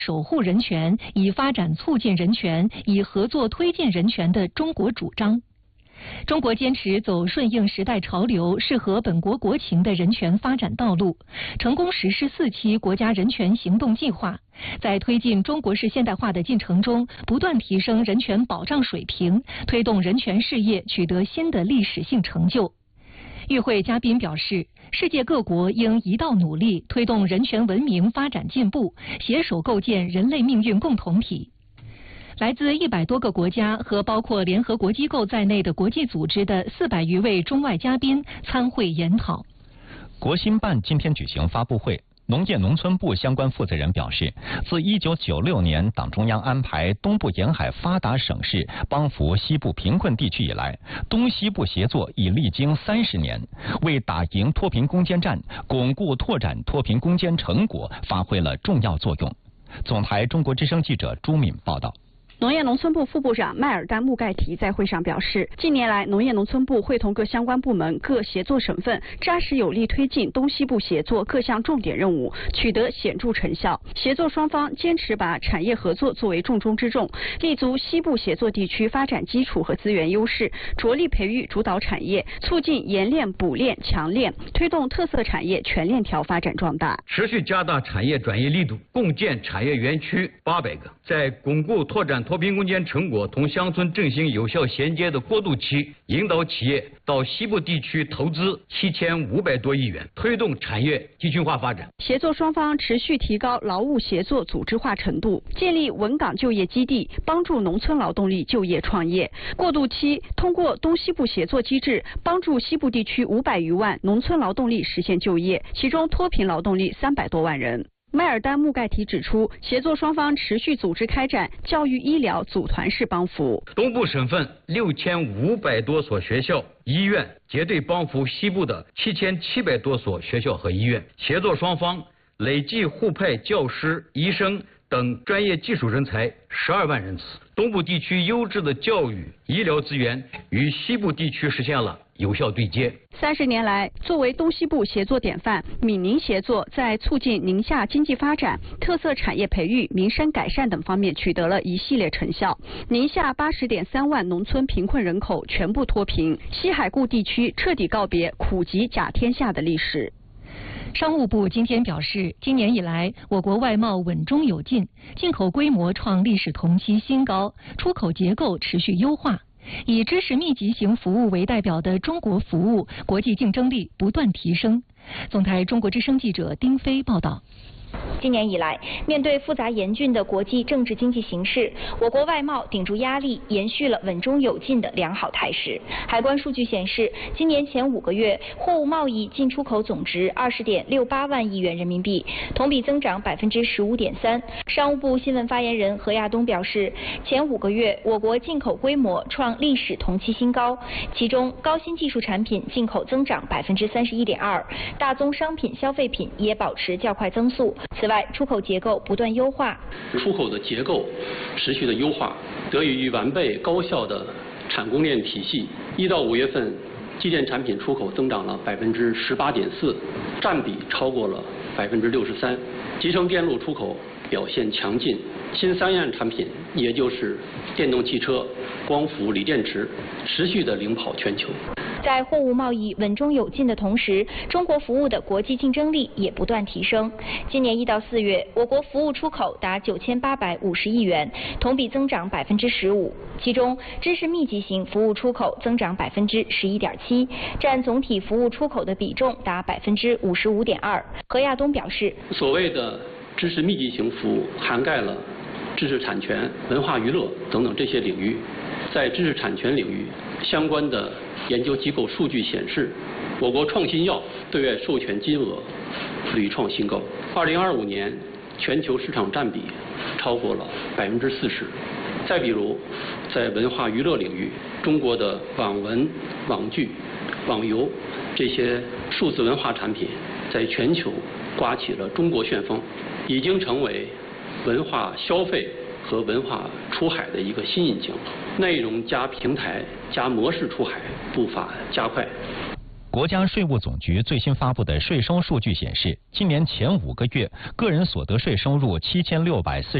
守护人权、以发展促进人权、以合作推进人权的中国主张。中国坚持走顺应时代潮流、适合本国国情的人权发展道路，成功实施4期国家人权行动计划，在推进中国式现代化的进程中，不断提升人权保障水平，推动人权事业取得新的历史性成就。与会嘉宾表示，世界各国应一道努力，推动人权文明发展进步，携手构建人类命运共同体。来自100多个国家和包括联合国机构在内的国际组织的400余位中外嘉宾参会研讨。 国新办今天举行发布会，农业农村部相关负责人表示，自1996年党中央安排东部沿海发达省市帮扶西部贫困地区以来，东西部协作已历经30年，为打赢脱贫攻坚战、巩固拓展脱贫攻坚成果发挥了重要作用。总台中国之声记者朱敏报道。 农业农村部副部长麦尔丹穆盖提在会上表示，近年来，农业农村部会同各相关部门、各协作省份，扎实有力推进东西部协作各项重点任务，取得显著成效。协作双方坚持把产业合作作为重中之重，立足西部协作地区发展基础和资源优势，着力培育主导产业，促进冶炼、补炼、强炼，推动特色产业全链条发展壮大。 持续加大产业转移力度，共建产业园区800个，在巩固拓展脱贫攻坚成果同乡村振兴有效衔接的过渡期，引导企业到西部地区投资7500多亿元，推动产业集群化发展。 协作双方持续提高劳务协作组织化程度，建立稳岗就业基地，帮助农村劳动力就业创业。过渡期通过东西部协作机制，帮助西部地区500余万农村劳动力实现就业，其中脱贫劳动力300多万人。麦尔丹穆盖提指出，协作双方持续组织开展教育医疗组团式帮扶。 东部省份6500多所学校、医院结对帮扶西部的7700多所学校和医院，协作双方累计互派教师、医生等专业技术人才12万人次。东部地区优质的教育、医疗资源与西部地区实现了有效对接。 30年来，作为东西部协作典范，闽宁协作在促进宁夏经济发展、特色产业培育、民生改善等方面取得了一系列成效。宁夏80.3万农村贫困人口全部脱贫，西海固地区彻底告别苦极甲天下的历史。 商务部今天表示，今年以来，我国外贸稳中有进，进口规模创历史同期新高，出口结构持续优化。以知识密集型服务为代表的中国服务国际竞争力不断提升。总台中国之声记者丁飞报道。 今年以来，面对复杂严峻的国际政治经济形势，我国外贸顶住压力，延续了稳中有进的良好态势。海关数据显示，今年前5个月，货物贸易进出口总值20.68万亿元人民币，同比增长15.3%。商务部新闻发言人何亚东表示，前5个月，我国进口规模创历史同期新高，其中高新技术产品进口增长31.2%，大宗商品消费品也保持较快增速。此外，出口结构不断优化， 出口的结构持续的优化，得益于完备高效的产供链体系。1到5月份，机电产品出口增长了18.4%，占比超过了63%。集成电路出口表现强劲，新3样产品，也就是电动汽车、光伏、锂电池，持续的领跑全球。 在货物贸易稳中有进的同时，中国服务的国际竞争力也不断提升。今年1到4月，我国服务出口达9850亿元，同比增长15%，其中知识密集型服务出口增长11.7%，占总体服务出口的比重达55.2%。何亚东表示， 所谓的知识密集型服务涵盖了知识产权、文化娱乐等等这些领域。在知识产权领域，相关的研究机构数据显示，我国创新药对外授权金额屡创新高。2025年全球市场占比超过了40%。再比如，在文化娱乐领域，中国的网文、网剧、网游这些数字文化产品，在全球刮起了中国旋风，已经成为文化消费和文化出海的一个新引擎。内容加平台加模式出海步伐加快。 国家税务总局最新发布的税收数据显示，今年前5个月，个人所得税收入7640